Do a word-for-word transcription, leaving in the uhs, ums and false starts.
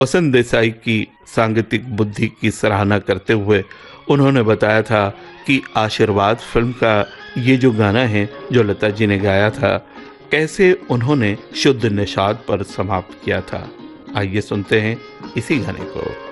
वसंत देसाई की सांगीतिक बुद्धि की सराहना करते हुए उन्होंने बताया था कि आशीर्वाद फिल्म का ये जो गाना है जो लता जी ने गाया था, कैसे उन्होंने शुद्ध निषाद पर समाप्त किया था। आइए सुनते हैं इसी गाने को।